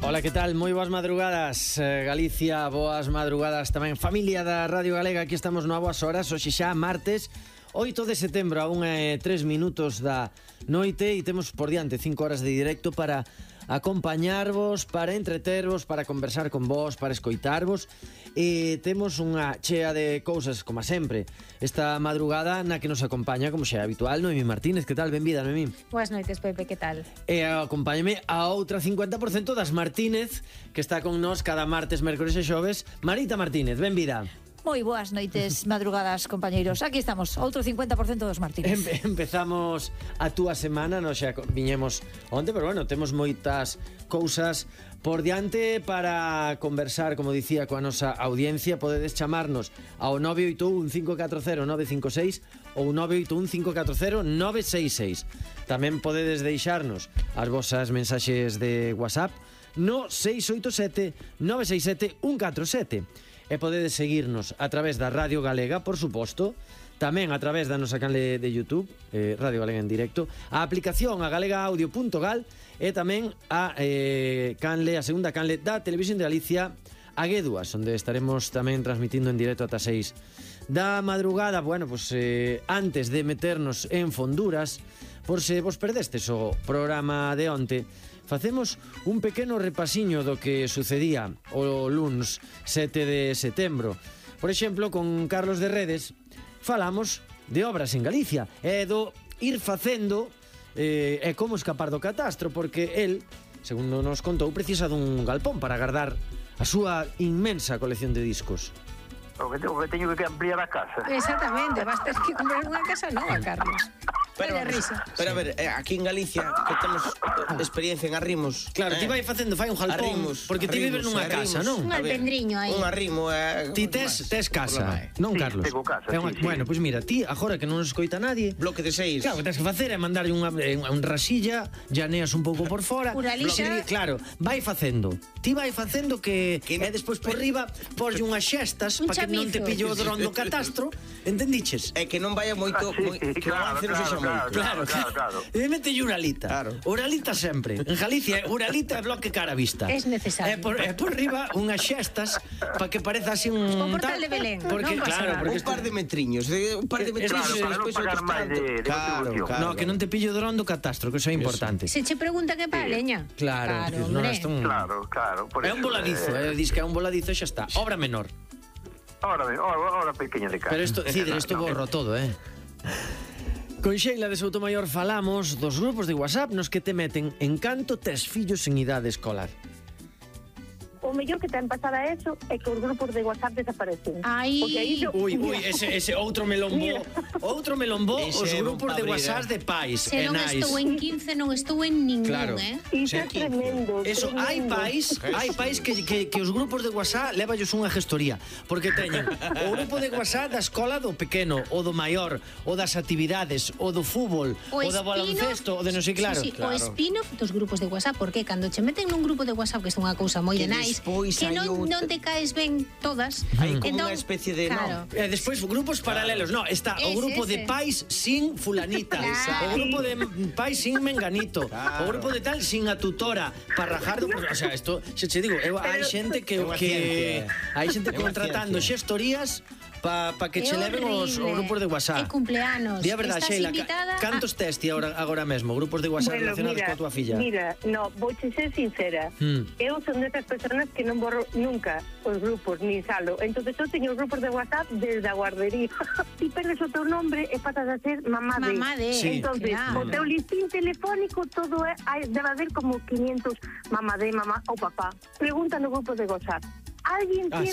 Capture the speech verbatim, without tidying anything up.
Ola, que tal? Moi boas madrugadas, eh, Galicia, boas madrugadas tamén familia da Radio Galega. Aquí estamos no a boas horas, hoxe xa martes oito de setembro, a unha e tres minutos da noite, e temos por diante cinco horas de directo para acompañarvos, para entretervos, para conversar con vos, para escoitarvos. E temos unha chea de cousas, como sempre, esta madrugada na que nos acompaña, como xa é habitual, Noemí Martínez. Que tal? Benvida, Noemí. Boas noites, Pepe, que tal? E acompáñame a outra cincuenta por cento das Martínez, que está con nós cada martes, mércores e xoves, Marita Martínez. Benvida. Moi boas noites, madrugadas, compañeiros. Aquí estamos, outro cincuenta por cento dos Martínez. Em empezamos a túa semana, non xa viñemos onte, pero bueno, temos moitas cousas por diante para conversar, como dicía, coa nosa audiencia. Podedes chamarnos ao nove oito un cinco catro cero nove cinco seis ou nove oito un cinco catro cero nove seis seis. Tamén podedes deixarnos as vosas mensaxes de WhatsApp no seis oito sete nove seis sete un catro sete. E podedes seguirnos a través da Radio Galega, por suposto, tamén a través da nosa canle de YouTube, eh, Radio Galega en directo, a aplicación a galegaaudio punto gal e tamén a eh, canle, a segunda canle da Televisión de Galicia, a G dúas, onde estaremos tamén transmitindo en directo ata seis da madrugada. Bueno, pues eh, antes de meternos en fonduras, por se vos perdestes o programa de onte, facemos un pequeno repasiño do que sucedía o luns sete de setembro. Por exemplo, con Carlos de Redes falamos de obras en Galicia e do ir facendo eh, e como escapar do catastro, porque el, segundo nos contou, precisa dun galpón para guardar a súa inmensa colección de discos. O que, o que teño que ampliar a casa. Exactamente, vas ter que comprar unha casa nova, Carlos. Pero, de risa. pero a ver, eh, aquí en Galicia que temos experiencia en arrimos. Claro, eh, ti vai facendo, fai un jalpón, arrimos, porque ti vives nunha casa, non? Un alpendriño aí. Un arrimo eh, Ti tes, tes casa, non, Sí, Carlos? tengo casa, É unha- sí, sí. Bueno, pois pues mira, ti, agora que non nos escoita nadie, bloque de seis. claro, o que tens que facer é mandarlle unha, unha rasilla, llaneas un pouco por fora. Unha lixa. bloque- Claro, vai facendo. Ti vai facendo que, Que e no- despois por riba porlle unhas xestas Un para que non te chamizo. pillo o dron do catastro, entendiches? É que non vaya moito, Ah, sí, moi, que o claro, avance non claro, sexa claro, moito. Claro, claro, claro. E mételle Uralita. Claro. Uralita sempre. En Galicia, Uralita é bloque cara a vista. Es necesario. E por, e por riba unhas xestas para que pareza así un... O portal tal, de Belén, Porque, non pasa claro, nada. porque Un par de metriños, de, un par de Es- metriños Claro, e para non despois pagar outros máis tanto. de- de Claro, contribución. claro. No, que non te pillo o dron do catastro, que eso é importante. Se che pregunta que para a leña. Claro, claro, no, hombre. isto un- Claro, claro. Por é un eso, voladizo, eh, eh, dis que é un voladizo e xa está. Obra menor. Ahora, ahora, ahora pequeña de casa. Pero isto, Cidre, isto No, no. borro todo, eh. Con Sheila de Soutomaior falamos dos grupos de WhatsApp nos que te meten en canto tes fillos en idade escolar. O mellor que ten pasada eso é que os grupos de WhatsApp desaparecen. Ai. Porque aí yo... Ui, ui, ese, ese outro melombó. Mira. Outro melombó Ese os é grupos de un pabrida. WhatsApp de pais Se e non nais. estou en quince, non estou en ningún, Claro. eh? Iso Sí. é tremendo. Eso, hai tremendo. pais, hai pais que, que, que os grupos de WhatsApp levallos unha gestoría, porque teñen o grupo de WhatsApp da escola do pequeno, o do maior, o das actividades, o do fútbol, o, da baloncesto, o de non sei claro. Sí, sí, Claro. o spin-off dos grupos de WhatsApp, porque cando che meten nun grupo de WhatsApp, que é unha cousa moi Que de nice, despois que hai non, outra- non te caes ben todas. Hai como Entón, unha especie de, claro. E despois grupos paralelos, no, está o Ese, grupo de ese. pais sin fulanita, Claro. o grupo de pais sin menganito, Claro. o grupo de tal sin a tutora para rajar do, o sea, isto, se che digo, eu, hai xente que É unha que ciencia. hai xente É unha contratando ciencia. xestorías pa, pa que É che leven os, os horrible. grupos de WhatsApp. É cumpleanos. Di a verdade, Estás Sheila, invitada ca, cantos tes ti agora, agora mesmo, grupos de WhatsApp Bueno, relacionados mira, coa tua filla? mira, no, vouche ser sincera. Hmm. Eu son desas personas que non borro nunca os grupos, ni salo. Entonces eu teño os grupos de WhatsApp desde a guardería. Ti perdes o teu nombre e pasas a ser mamá de. Mamá de, Sí. Entonces, claro. o teu listín telefónico todo é, hai, debe haber como quinientos mamá de, mamá ou papá. Pregunta no grupo de WhatsApp. Alguén Ah, tiene